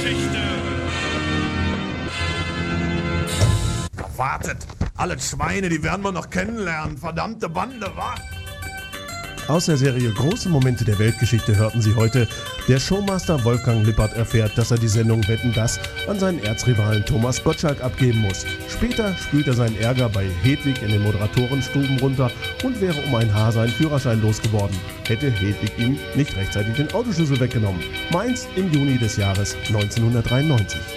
Weltgeschichte. Wartet, alle Schweine, die werden wir noch kennenlernen. Verdammte Bande, wa? Aus der Serie Große Momente der Weltgeschichte hörten Sie heute: Der Showmaster Wolfgang Lippert erfährt, dass er die Sendung Wetten, dass an seinen Erzrivalen Thomas Gottschalk abgeben muss. Später spült er seinen Ärger bei Hedwig in den Moderatorenstuben runter und wäre um ein Haar seinen Führerschein losgeworden, hätte Hedwig ihm nicht rechtzeitig den Autoschlüssel weggenommen. Mainz im Juni des Jahres 1993.